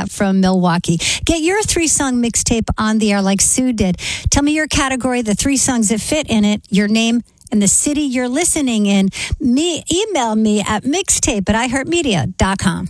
that from Milwaukee. Get your 3-song mixtape on the air like Sue did. Tell me your category, the 3 songs that fit in it, your name, and the city you're listening in. Email me at mixtape@iheartmedia.com.